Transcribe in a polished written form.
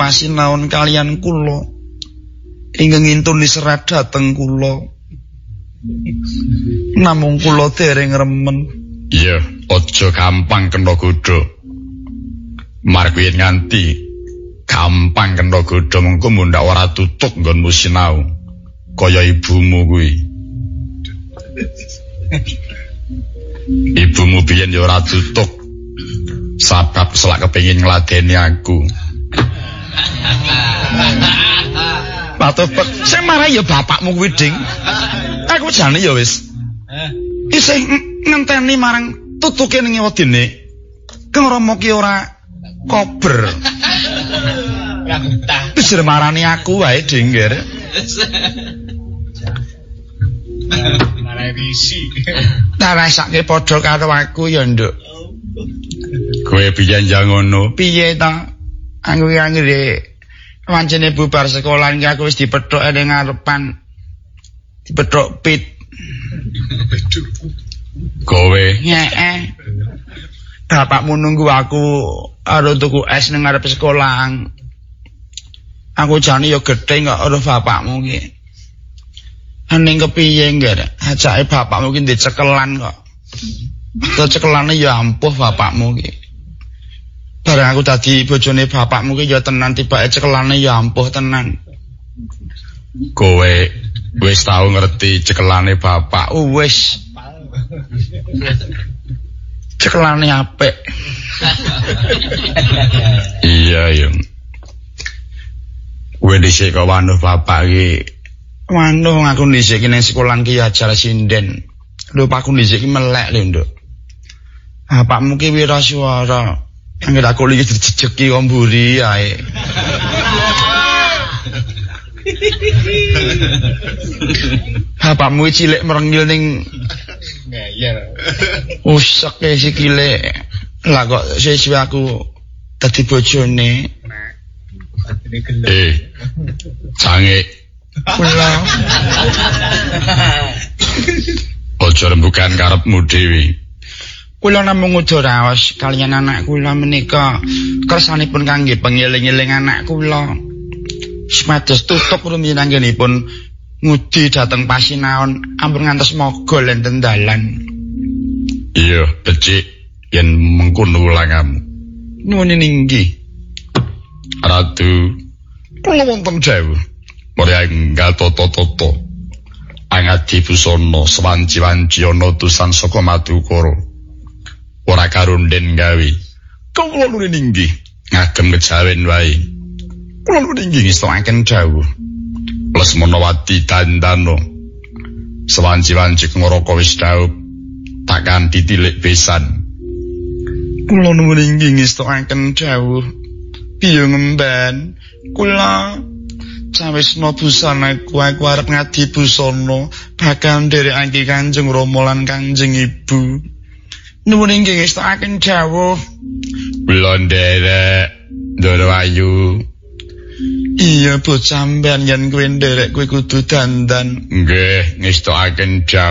pasinaon kalian kula ingkang ngintuni serat dhateng kula namung kula dereng remen. Iya, aja gampang kena godha. Marep yen nganti gampang kena godha mengko mundak ora tutuk nggonmu sinau kaya ibumu kuwi. Ibumu biyen ya ora tutuk sabab selak kepengin ngladeni aku. Patopet sing marah ya bapakmu kuwi ding. Aku jane ya wis. Isih ngenteni marang tutuke ning wedine. Kang Rama ki ora kober. Ora betah. Wis marani aku wae ding, Ger. Marani risi. Tak rasake padha karo aku ya, Nduk. Kowe piye ngono? Piye ta? Aku anggere wancene bubar sekolah iki aku wis dipethuk ning ngarepan. Dipethuk pit. Kowe? Heeh. Bapakmu nunggu aku karo tuku es ning ngarep sekolah. Aku jane ya gedhe kok karo bapakmu ki. Ning kepiye, Ngger? Ajake bapakmu ki ndek cekelan kok. Cekelane ya ampuh bapakmu ki. Bareng aku dadi bojone bapakmu ki ya tenan tibake cekelane ya ampuh tenan. Kowe wis tau ngerti cekelane bapak? Wis. Cekelane apik. Iya, Yung. Kowe dhisik kok wanuh bapak ki. Wanuh aku dhisik ning sekolah ki ajar sinden. Lho pakku dhisik ki melek lho, Nduk. Bapakmu ki wiraswara. Angger aku iki dijejeki kok mburi ae. Bapakmu cilik merengil ning ngeyel. Usek sikile. Lah kok sesuk aku dadi bojone. Sange. Kula. Ojo rembugan karepmu dhewe. Kula namung udo raos kaliyan anak kula menika kersanipun kangge pengeling-eling anak kula. Supados tutuk rumiyin anggenipun ngudi dhateng pasinaon ampun ngantos mogol enten dalan. Iya, becik yen mengkono ulangamu. Nuwun inggih. Ratu, kula wonten jauh. Mari enggal toto-toto. Angadi busana sewanci-wanci ana tusan saka Madukara. Ora karunden gawe. Kula nuwun inggih ngagem kejawen wae. Kula nuwun inggih ngestoaken dawuh. Lesmonawati dandano. Sewanci-wanci ngroko wis daup tak kanthi tilik besan. Kula nuwun inggih ngestoaken dawuh. Piye ngemban? Kula sawetna busanaku aku arep ngadi busana bakal nderekake Kanjeng Rama lan Kanjeng Ibu. Nuwun inggih ngestakaken dawuh. Kula nderek Ndarawayu. Iya bocah sampean yen kowe nderek kowe kudu dandan. Nggih, ngestakaken dawuh.